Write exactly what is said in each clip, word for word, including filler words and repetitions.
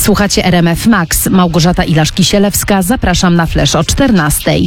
Słuchacie R M F Max. Małgorzata Ilaszki-Sielewska. Zapraszam na Flash o czternastej.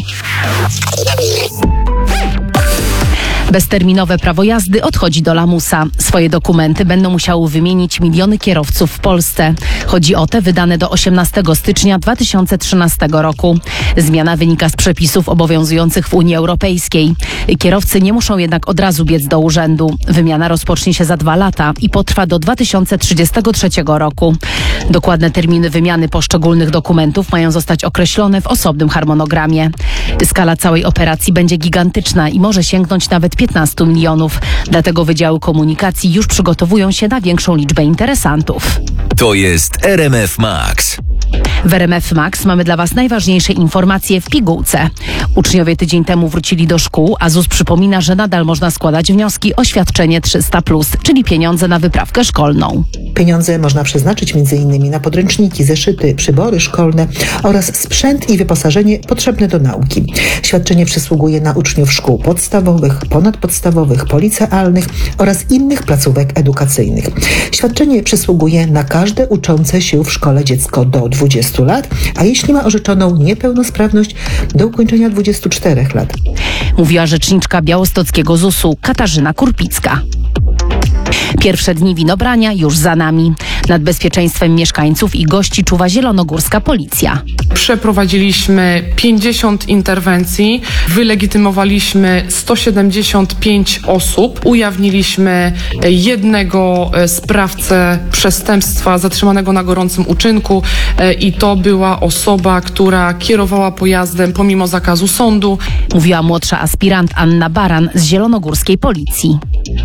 Bezterminowe prawo jazdy odchodzi do lamusa. Swoje dokumenty będą musiały wymienić miliony kierowców w Polsce. Chodzi o te wydane do osiemnastego stycznia dwa tysiące trzynastego roku. Zmiana wynika z przepisów obowiązujących w Unii Europejskiej. Kierowcy nie muszą jednak od razu biec do urzędu. Wymiana rozpocznie się za dwa lata i potrwa do dwa tysiące trzydziestego trzeciego roku. Dokładne terminy wymiany poszczególnych dokumentów mają zostać określone w osobnym harmonogramie. Skala całej operacji będzie gigantyczna i może sięgnąć nawet piętnastu milionów. Dlatego wydziały komunikacji już przygotowują się na większą liczbę interesantów. To jest R M F Max. W R M F Max mamy dla Was najważniejsze informacje w pigułce. Uczniowie tydzień temu wrócili do szkół, a ZUS przypomina, że nadal można składać wnioski o świadczenie trzysta plus, czyli pieniądze na wyprawkę szkolną. Pieniądze można przeznaczyć między innymi na podręczniki, zeszyty, przybory szkolne oraz sprzęt i wyposażenie potrzebne do nauki. Świadczenie przysługuje na uczniów szkół podstawowych, ponadpodstawowych, policealnych oraz innych placówek edukacyjnych. Świadczenie przysługuje na każde uczące się w szkole dziecko do dwudziestu lat, a jeśli ma orzeczoną niepełnosprawność, do ukończenia dwudziestu czterech lat. Mówiła rzeczniczka białostockiego zusu Katarzyna Kurpicka. Pierwsze dni winobrania już za nami. Nad bezpieczeństwem mieszkańców i gości czuwa zielonogórska policja. Przeprowadziliśmy pięćdziesiąt interwencji, wylegitymowaliśmy sto siedemdziesiąt pięć osób, ujawniliśmy jednego sprawcę przestępstwa zatrzymanego na gorącym uczynku i to była osoba, która kierowała pojazdem pomimo zakazu sądu. Mówiła młodsza aspirant Anna Baran z zielonogórskiej policji.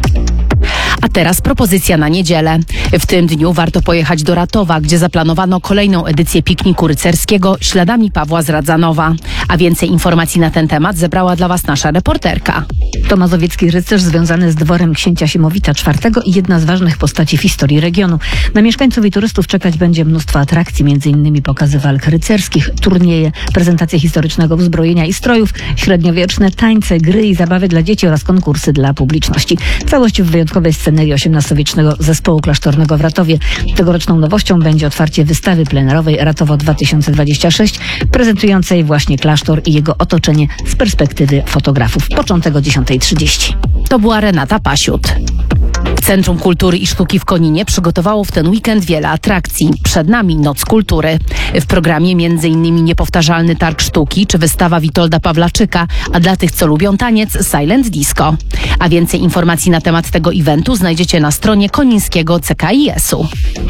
A teraz propozycja na niedzielę. W tym dniu warto pojechać do Ratowa, gdzie zaplanowano kolejną edycję pikniku rycerskiego śladami Pawła z Radzanowa. A więcej informacji na ten temat zebrała dla Was nasza reporterka. To mazowiecki rycerz związany z dworem księcia Siemowita czwartego i jedna z ważnych postaci w historii regionu. Na mieszkańców i turystów czekać będzie mnóstwo atrakcji, między innymi pokazy walk rycerskich, turnieje, prezentacje historycznego uzbrojenia i strojów, średniowieczne tańce, gry i zabawy dla dzieci oraz konkursy dla publiczności. Całość w wyjątkowej scenerii osiemnastowiecznego zespołu klasztornego w Ratowie. Tegoroczną nowością będzie otwarcie wystawy plenerowej Ratowo dwa tysiące dwadzieścia sześć, prezentującej właśnie klasztor i jego otoczenie z perspektywy fotografów. Początek o dziesiątej trzydzieści. To była Renata Pasiut. Centrum Kultury i Sztuki w Koninie przygotowało w ten weekend wiele atrakcji. Przed nami Noc Kultury. W programie między innymi niepowtarzalny targ sztuki czy wystawa Witolda Pawlaczyka, a dla tych, co lubią taniec, Silent Disco. A więcej informacji na temat tego eventu znajdziecie na stronie konińskiego C K I S u.